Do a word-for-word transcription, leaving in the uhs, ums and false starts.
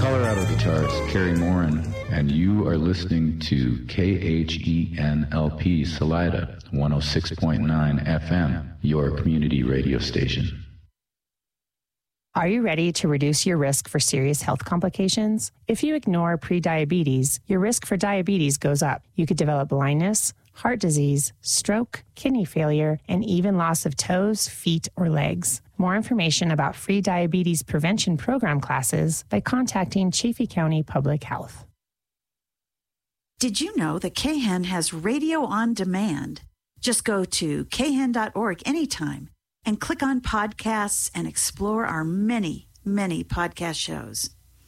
Colorado Guitars, Kerry Morin, and you are listening to K H E N L P Salida, one oh six point nine F M, your community radio station. Are you ready to reduce your risk for serious health complications? If you ignore prediabetes, your risk for diabetes goes up. You could develop blindness, heart disease, stroke, kidney failure, and even loss of toes, feet, or legs. More information about free diabetes prevention program classes by contacting Chaffee County Public Health. Did you know that K H E N has radio on demand? Just go to K H E N dot org anytime and click on podcasts and explore our many, many podcast shows.